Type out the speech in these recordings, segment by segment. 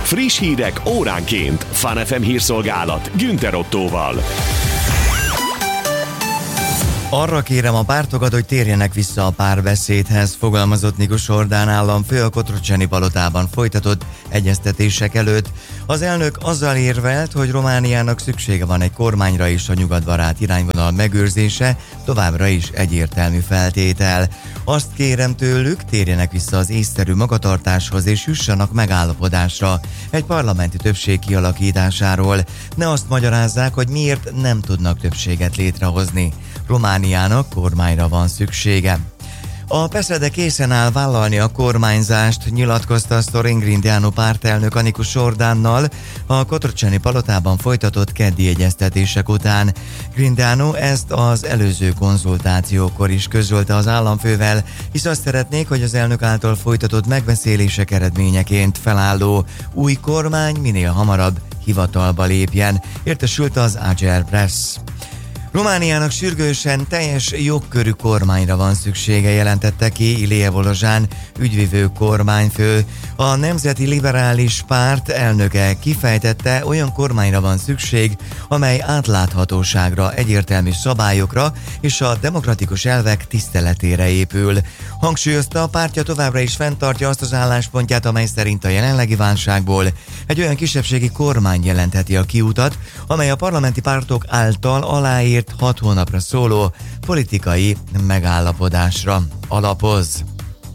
Friss hírek óránként. Fun FM hírszolgálat Günther Ottóval. Arra kérem a pártokat, hogy térjenek vissza a párbeszédhez, fogalmazott Nikus Orbán államfő a Cotroceni palotában folytatott egyeztetések előtt. Az elnök azzal érvelt, hogy Romániának szüksége van egy kormányra és a nyugatbarát irányvonal megőrzése továbbra is egyértelmű feltétel. Azt kérem tőlük, térjenek vissza az észszerű magatartáshoz és jussanak megállapodásra egy parlamenti többség kialakításáról. Ne azt magyarázzák, hogy miért nem tudnak többséget létrehozni. Romániának kormányra van szüksége. A PESZEDE készen áll vállalni a kormányzást, nyilatkozta Sorin Grindeanu pártelnök Nikus Orbánnal a Cotroceni palotában folytatott keddi egyeztetések után. Grindeanu ezt az előző konzultációkor is közölte az államfővel, hisz azt szeretnék, hogy az elnök által folytatott megbeszélések eredményeként felálló új kormány minél hamarabb hivatalba lépjen, értesült az Ager Press. Romániának sürgősen teljes jogkörű kormányra van szüksége, jelentette ki Ilie Volozsán ügyvivő kormányfő. A Nemzeti Liberális Párt elnöke kifejtette, olyan kormányra van szükség, amely átláthatóságra, egyértelmű szabályokra és a demokratikus elvek tiszteletére épül. Hangsúlyozta, a pártja továbbra is fenntartja azt az álláspontját, amely szerint a jelenlegi válságból egy olyan kisebbségi kormány jelentheti a kiutat, amely a parlamenti pártok által aláírt 6 hónapra szóló politikai megállapodásra alapoz.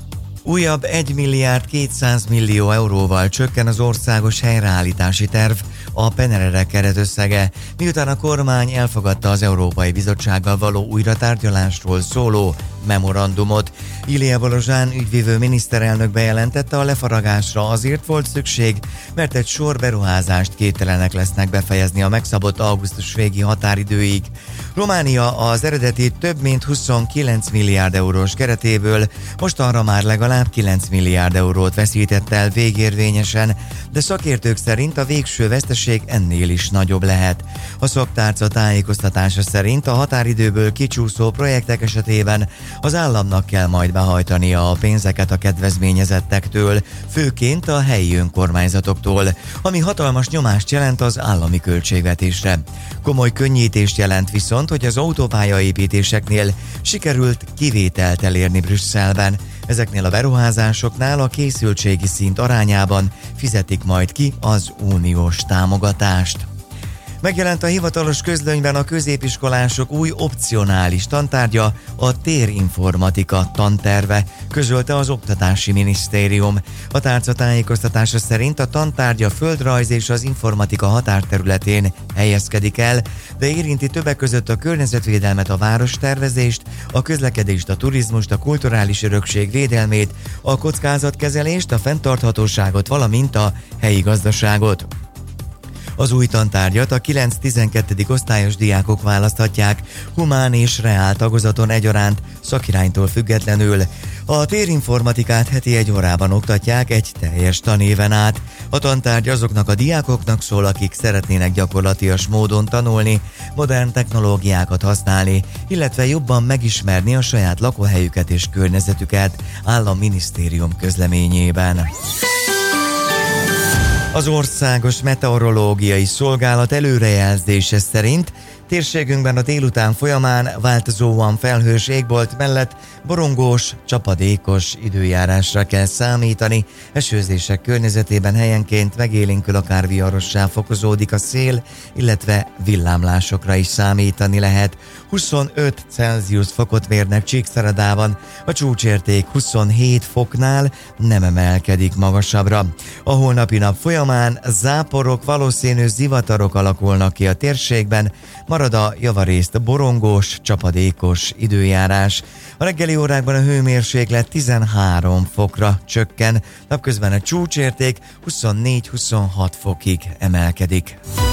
Újabb 1 milliárd 200 millió euróval csökken az országos helyreállítási terv, a PNRR keretösszege, miután a kormány elfogadta az Európai Bizottsággal való újratárgyalásról szóló memorandumot. Ilie Volozsán ügyvivő miniszterelnök bejelentette, a lefaragásra azért volt szükség, mert egy sor beruházást képtelenek lesznek befejezni a megszabott augusztus végi határidőig. Románia az eredeti több mint 29 milliárd eurós keretéből mostanra már legalább 9 milliárd eurót veszített el végérvényesen, de szakértők szerint a végső veszteség ennél is nagyobb lehet. A szaktárca tájékoztatása szerint a határidőből kicsúszó projektek esetében az államnak kell majd behajtania a pénzeket a kedvezményezettektől, főként a helyi önkormányzatoktól, ami hatalmas nyomást jelent az állami költségvetésre. Komoly könnyítést jelent viszont, hogy az autópályaépítéseknél sikerült kivételt elérni Brüsszelben. Ezeknél a beruházásoknál a készültségi szint arányában fizetik majd ki az uniós támogatást. Megjelent a hivatalos közlönyben a középiskolások új opcionális tantárgya, a térinformatika tanterve, közölte az Oktatási Minisztérium. A tárca tájékoztatása szerint a tantárgya földrajz és az informatika határterületén helyezkedik el, de érinti többek között a környezetvédelmet, a várostervezést, a közlekedést, a turizmust, a kulturális örökség védelmét, a kockázatkezelést, a fenntarthatóságot, valamint a helyi gazdaságot. Az új tantárgyat a 9-12. osztályos diákok választhatják, humán és reál tagozaton egyaránt, szakiránytól függetlenül. A térinformatikát heti 1 órában oktatják egy teljes tanéven át. A tantárgy azoknak a diákoknak szól, akik szeretnének gyakorlatias módon tanulni, modern technológiákat használni, illetve jobban megismerni a saját lakóhelyüket és környezetüket, áll a minisztérium közleményében. Az Országos Meteorológiai Szolgálat előrejelzése szerint térségünkben a délután folyamán változóan felhős égbolt mellett borongós, csapadékos időjárásra kell számítani. Esőzések környezetében helyenként megélénkül, akár viharossá fokozódik a szél, illetve villámlásokra is számítani lehet. 25 Celsius fokot mérnek Csíkszeredában, a csúcsérték 27 foknál nem emelkedik magasabbra. A holnapi nap folyamán záporok, valószínű zivatarok alakulnak ki a térségben, marad a javarészt borongós, csapadékos időjárás. A reggeli órákban a hőmérséklet 13 fokra csökken, napközben a csúcsérték 24-26 fokig emelkedik.